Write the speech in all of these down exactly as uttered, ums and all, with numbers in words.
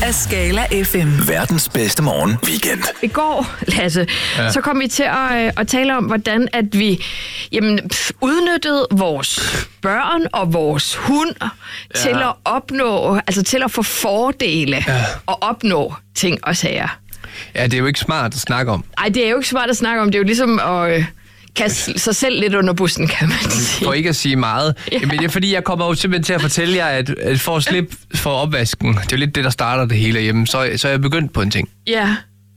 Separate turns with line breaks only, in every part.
af Skala F M.
Verdens bedste morgen weekend.
I går, Lasse, ja. så kom vi til at, at tale om, hvordan at vi jamen, udnyttede vores børn og vores hund ja. til at opnå, altså til at få fordele ja. og opnå ting og sager.
Ja, det er jo ikke smart at snakke om.
Nej, det er jo ikke smart at snakke om. Det er jo ligesom at øh, kaste sig selv lidt under bussen, kan man sige.
For ikke at sige meget. Ja. Men det er fordi, jeg kommer jo simpelthen til at fortælle jer, at, at for at slippe for opvasken, det er jo lidt det, der starter det hele hjemme, så, så er jeg begyndt på en ting.
Ja.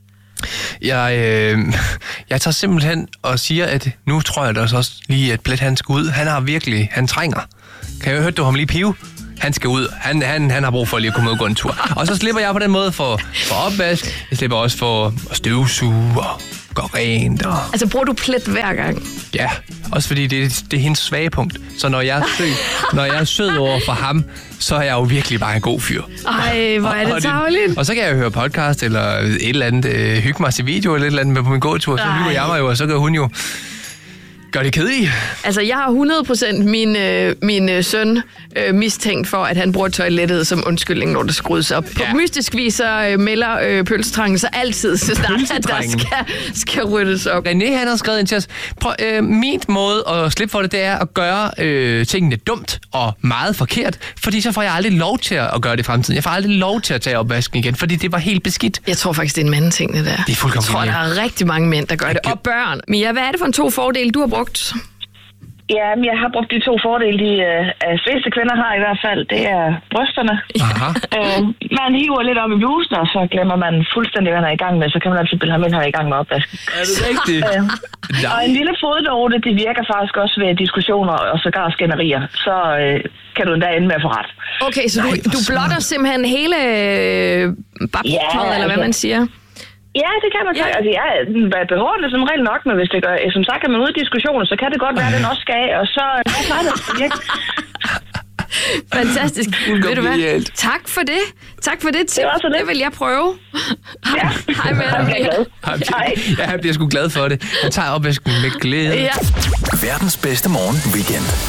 Jeg, øh, jeg tager simpelthen og siger, at nu tror jeg da også lige, at Blet han skal ud. Han har virkelig, han trænger. Kan jeg høre, du ham lige pive? Han skal ud. Han, han, han har brug for lige at komme ud og gå en tur. Og så slipper jeg på den måde for, for opvask. Jeg slipper også for at støvsuge og gå rent. Og...
Altså bruger du Plet hver gang?
Ja, også fordi det, det er hendes svage punkt. Så når jeg er sød, når jeg er sød over for ham, så er jeg jo virkelig bare en god fyr.
Ej, hvor er det tarveligt.
Og, og så kan jeg høre podcast eller et eller andet, øh, hygge mig til video eller et eller andet med på min gåtur. Så hygger jeg mig jo, og så gør hun jo... Gør det kedeligt?
Altså, jeg har hundrede procent min, øh, min øh, søn øh, mistænkt for, at han bruger toilettet som undskyldning, når det skrues op. Ja. På mystisk vis så øh, melder øh, pølsetrangen så altid, så snart at der skal, skal ryddes op.
René, han har skrevet ind til os. Prøv, øh, min måde at slippe for det, det er at gøre øh, tingene dumt og meget forkert, fordi så får jeg aldrig lov til at gøre det i fremtiden. Jeg får aldrig lov til at tage opvasken igen, fordi det var helt beskidt.
Jeg tror faktisk, det er en mandeting, det der.
Det er fuldkommen.
Jeg tror, der er rigtig mange mænd, der gør det. Og børn. Men ja, hvad er det for en to fordele, du har brugt?
Ja, men jeg har brugt de to fordele, de øh, fleste kvinder har i hvert fald. Det er brysterne.
Aha.
Øh, man hiver lidt op i blusen, og så glemmer man fuldstændig, hvad han er i gang med. Så kan man altid bilde ham ind, han er i gang med opvasken.
Er det rigtigt?
Øh, og en lille fodnote, det virker faktisk også ved diskussioner og sågar skænderier. Så øh, kan du endda ende med at få ret.
Okay, så du, du blotter simpelthen hele øh, babtøjet, ja, eller hvad man siger?
Ja, det kan man sige. Ja. Altså, ja, behovet er som regel nok, men hvis det gør, som sagt, kan man ud i diskussioner, så kan det godt være, at den også skal, og så er det virke.
Fantastisk. Ved du hvad? Tak for det. Tak for det tip. Det, det. det vil jeg prøve.
Ja.
Hej med dig.
Hej.
Jeg bliver sgu glad for det. Jeg tager opvasken med glæde.
Ja. Verdens bedste morgen weekend.